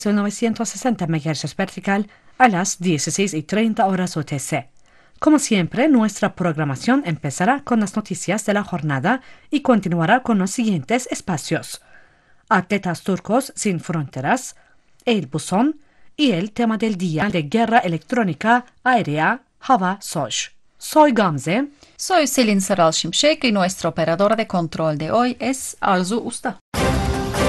960 MHz vertical a las 16:30 horas UTC. Como siempre, nuestra programación empezará con las noticias de la jornada y continuará con los siguientes espacios: Atletas turcos sin fronteras, El Buzón y el tema del día de guerra electrónica aérea Hava Soj. Soy Gamze. Soy Selin Saral Şimşek y nuestra operadora de control de hoy es Arzu Usta.